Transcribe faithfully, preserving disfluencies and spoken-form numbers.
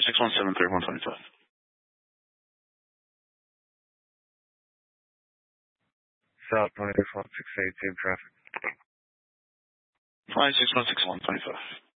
six one seven three one twenty five. South twenty-six one six eight, same traffic. Five six one six one twenty five.